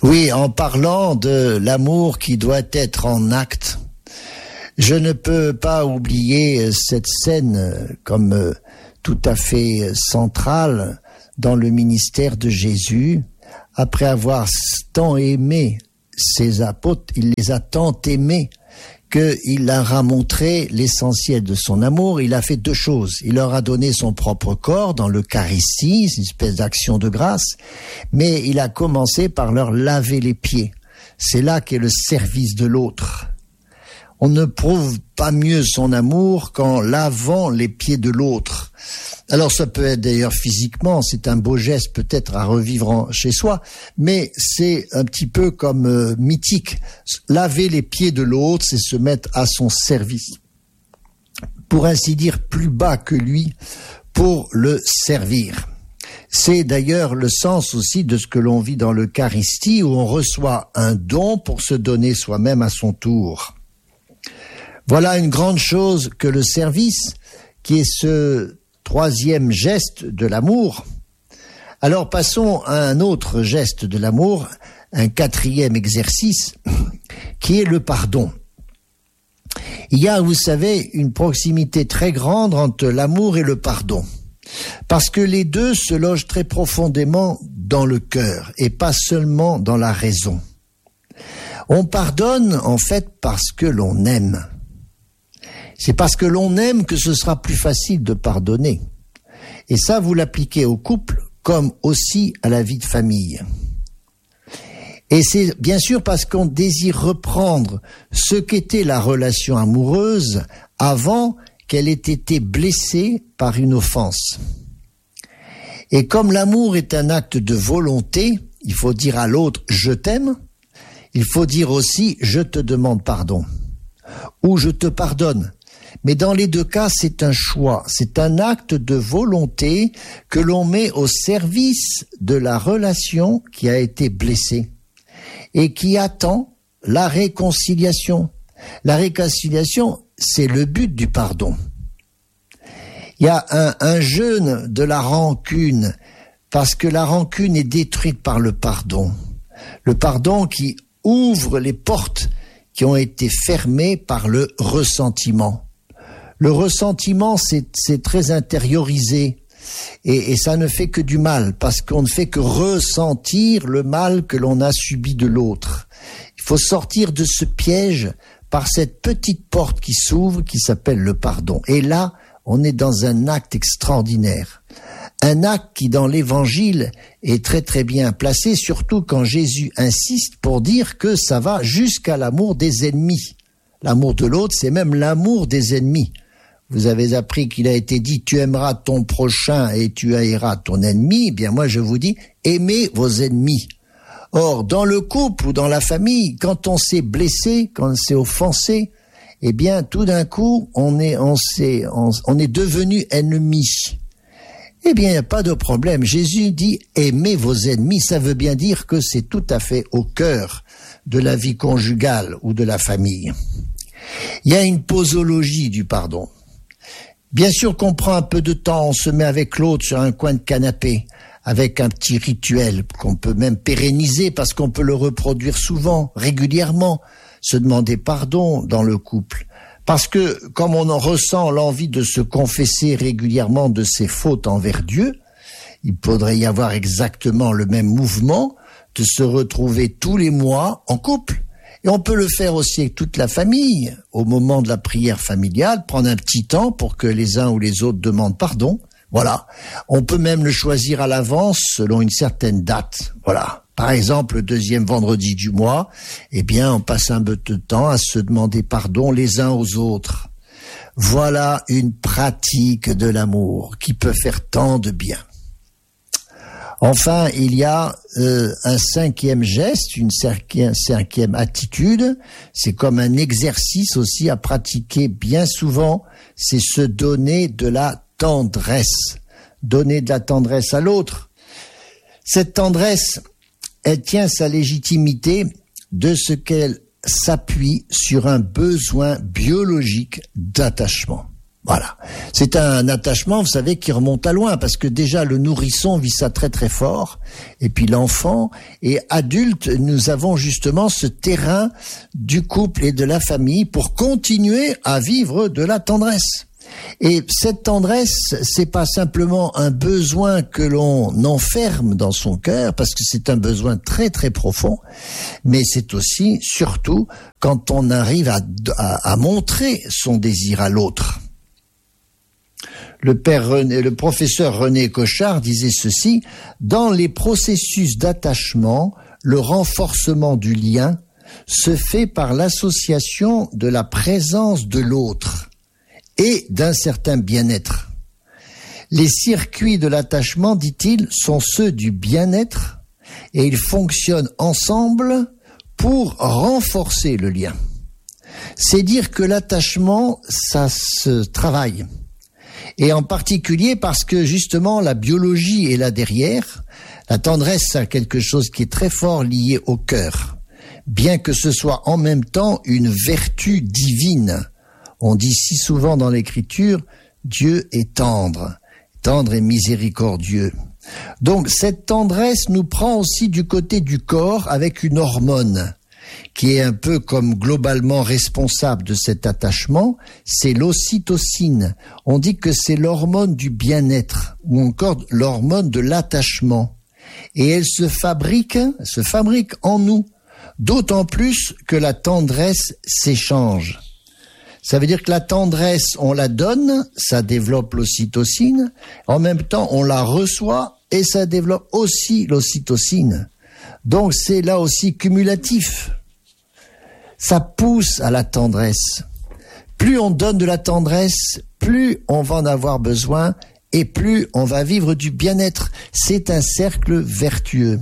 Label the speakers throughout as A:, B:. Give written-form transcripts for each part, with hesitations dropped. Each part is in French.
A: Oui, en parlant de l'amour qui doit être en acte, je ne peux pas oublier cette scène comme tout à fait centrale dans le ministère de Jésus. Après avoir tant aimé ses apôtres, il les a tant aimés qu'il leur a montré l'essentiel de son amour. Il a fait deux choses. Il leur a donné son propre corps dans l'Eucharistie, une espèce d'action de grâce, mais il a commencé par leur laver les pieds. C'est là qu'est le service de l'autre. On ne prouve pas mieux son amour qu'en lavant les pieds de l'autre. Alors ça peut être d'ailleurs physiquement, c'est un beau geste peut-être à revivre chez soi, mais c'est un petit peu comme mythique. Laver les pieds de l'autre, c'est se mettre à son service. Pour ainsi dire, plus bas que lui, pour le servir. C'est d'ailleurs le sens aussi de ce que l'on vit dans l'Eucharistie, où on reçoit un don pour se donner soi-même à son tour. Voilà une grande chose que le service, qui est ce troisième geste de l'amour. Alors passons à un autre geste de l'amour, un quatrième exercice, qui est le pardon. Il y a, vous savez, une proximité très grande entre l'amour et le pardon, parce que les deux se logent très profondément dans le cœur et pas seulement dans la raison. On pardonne en fait parce que l'on aime. C'est parce que l'on aime que ce sera plus facile de pardonner. Et ça, vous l'appliquez au couple comme aussi à la vie de famille. Et c'est bien sûr parce qu'on désire reprendre ce qu'était la relation amoureuse avant qu'elle ait été blessée par une offense. Et comme l'amour est un acte de volonté, il faut dire à l'autre « je t'aime », il faut dire aussi « je te demande pardon » ou « je te pardonne ». Mais dans les deux cas, c'est un choix, c'est un acte de volonté que l'on met au service de la relation qui a été blessée et qui attend la réconciliation. La réconciliation, c'est le but du pardon. Il y a un jeûne de la rancune, parce que la rancune est détruite par le pardon. Le pardon qui ouvre les portes qui ont été fermées par le ressentiment. Le ressentiment, c'est très intériorisé et ça ne fait que du mal parce qu'on ne fait que ressentir le mal que l'on a subi de l'autre. Il faut sortir de ce piège par cette petite porte qui s'ouvre, qui s'appelle le pardon. Et là, on est dans un acte extraordinaire. Un acte qui, dans l'Évangile, est très très bien placé, surtout quand Jésus insiste pour dire que ça va jusqu'à l'amour des ennemis. L'amour de l'autre, c'est même l'amour des ennemis. Vous avez appris qu'il a été dit « tu aimeras ton prochain et tu haïras ton ennemi ». Eh bien moi je vous dis « aimez vos ennemis ». Or, dans le couple ou dans la famille, quand on s'est blessé, quand on s'est offensé, eh bien tout d'un coup, on est devenu ennemi. Eh bien, il n'y a pas de problème. Jésus dit « aimez vos ennemis ». Ça veut bien dire que c'est tout à fait au cœur de la vie conjugale ou de la famille. Il y a une posologie du pardon. Bien sûr qu'on prend un peu de temps, on se met avec l'autre sur un coin de canapé, avec un petit rituel qu'on peut même pérenniser parce qu'on peut le reproduire souvent, régulièrement, se demander pardon dans le couple. Parce que comme on en ressent l'envie de se confesser régulièrement de ses fautes envers Dieu, il faudrait y avoir exactement le même mouvement de se retrouver tous les mois en couple. Et on peut le faire aussi avec toute la famille, au moment de la prière familiale, prendre un petit temps pour que les uns ou les autres demandent pardon. Voilà. On peut même le choisir à l'avance selon une certaine date. Voilà. Par exemple, le deuxième vendredi du mois, eh bien, on passe un peu de temps à se demander pardon les uns aux autres. Voilà une pratique de l'amour qui peut faire tant de bien. Enfin, il y a un cinquième geste, une cinquième attitude. C'est comme un exercice aussi à pratiquer bien souvent. C'est se donner de la tendresse. Donner de la tendresse à l'autre. Cette tendresse, elle tient sa légitimité de ce qu'elle s'appuie sur un besoin biologique d'attachement. Voilà. C'est un attachement, vous savez, qui remonte à loin, parce que déjà le nourrisson vit ça très très fort, et puis l'enfant, et adulte, nous avons justement ce terrain du couple et de la famille pour continuer à vivre de la tendresse. Et cette tendresse, c'est pas simplement un besoin que l'on enferme dans son cœur, parce que c'est un besoin très très profond, mais c'est aussi, surtout, quand on arrive à montrer son désir à l'autre. Le professeur René Cochard disait ceci: dans les processus d'attachement, le renforcement du lien se fait par l'association de la présence de l'autre et d'un certain bien-être. Les circuits de l'attachement, dit-il, sont ceux du bien-être et ils fonctionnent ensemble pour renforcer le lien. C'est dire que l'attachement, ça se travaille. Et en particulier parce que justement la biologie est là derrière. La tendresse a quelque chose qui est très fort lié au cœur, bien que ce soit en même temps une vertu divine. On dit si souvent dans l'Écriture, Dieu est tendre et miséricordieux. Donc cette tendresse nous prend aussi du côté du corps avec une hormone qui est un peu comme globalement responsable de cet attachement, c'est l'ocytocine. On dit que c'est l'hormone du bien-être, ou encore l'hormone de l'attachement. Et elle se fabrique en nous, d'autant plus que la tendresse s'échange. Ça veut dire que la tendresse, on la donne, ça développe l'ocytocine, en même temps on la reçoit et ça développe aussi l'ocytocine. Donc c'est là aussi cumulatif. Ça pousse à la tendresse. Plus on donne de la tendresse, plus on va en avoir besoin et plus on va vivre du bien-être. C'est un cercle vertueux.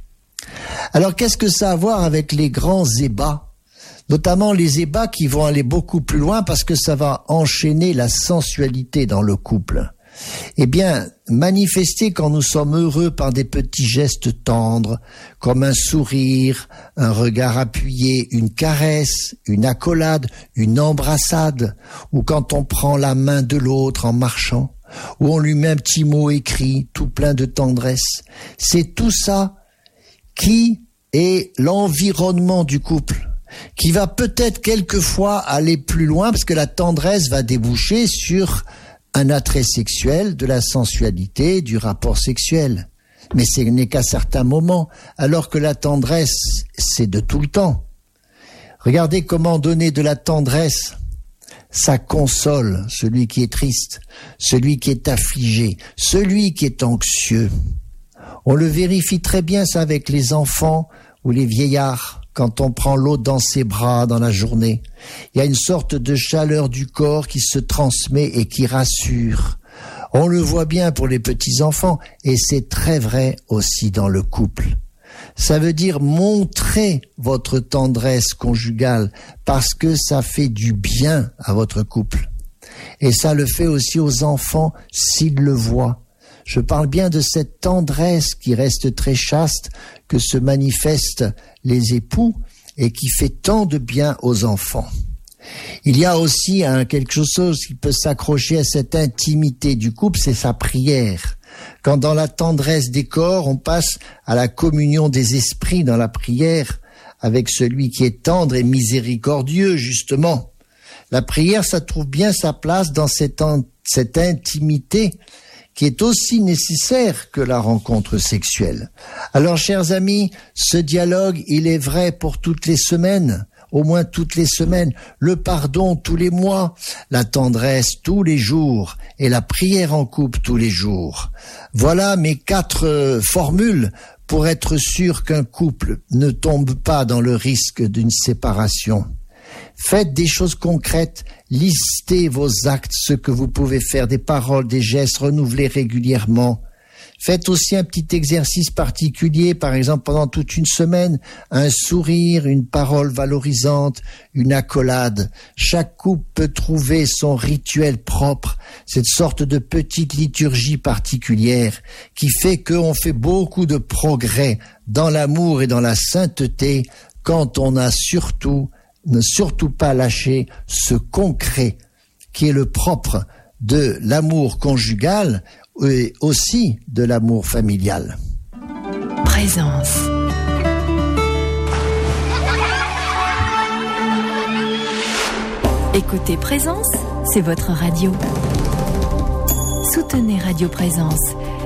A: Alors qu'est-ce que ça a à voir avec les grands ébats? Notamment les ébats qui vont aller beaucoup plus loin parce que ça va enchaîner la sensualité dans le couple. Eh bien, manifester quand nous sommes heureux par des petits gestes tendres, comme un sourire, un regard appuyé, une caresse, une accolade, une embrassade, ou quand on prend la main de l'autre en marchant, ou on lui met un petit mot écrit, tout plein de tendresse. C'est tout ça qui est l'environnement du couple, qui va peut-être quelquefois aller plus loin, parce que la tendresse va déboucher sur un attrait sexuel, de la sensualité, du rapport sexuel. Mais ce n'est qu'à certains moments, alors que la tendresse, c'est de tout le temps. Regardez comment donner de la tendresse. Ça console celui qui est triste, celui qui est affligé, celui qui est anxieux. On le vérifie très bien ça avec les enfants ou les vieillards. Quand on prend l'autre dans ses bras dans la journée, il y a une sorte de chaleur du corps qui se transmet et qui rassure. On le voit bien pour les petits-enfants et c'est très vrai aussi dans le couple. Ça veut dire montrer votre tendresse conjugale parce que ça fait du bien à votre couple. Et ça le fait aussi aux enfants s'ils le voient. Je parle bien de cette tendresse qui reste très chaste, que se manifestent les époux et qui fait tant de bien aux enfants. Il y a aussi quelque chose qui peut s'accrocher à cette intimité du couple, c'est sa prière. Quand dans la tendresse des corps, on passe à la communion des esprits dans la prière avec celui qui est tendre et miséricordieux, justement. La prière, ça trouve bien sa place dans cette intimité qui est aussi nécessaire que la rencontre sexuelle. Alors, chers amis, ce dialogue, il est vrai pour toutes les semaines, au moins toutes les semaines, le pardon tous les mois, la tendresse tous les jours et la prière en couple tous les jours. Voilà mes 4 formules pour être sûr qu'un couple ne tombe pas dans le risque d'une séparation. Faites des choses concrètes, listez vos actes, ce que vous pouvez faire, des paroles, des gestes, renouvelez régulièrement. Faites aussi un petit exercice particulier, par exemple pendant toute une semaine, un sourire, une parole valorisante, une accolade. Chaque couple peut trouver son rituel propre, cette sorte de petite liturgie particulière qui fait qu'on fait beaucoup de progrès dans l'amour et dans la sainteté quand on a ne surtout pas lâcher ce concret qui est le propre de l'amour conjugal et aussi de l'amour familial.
B: Présence. Écoutez Présence, c'est votre radio. Soutenez Radio Présence,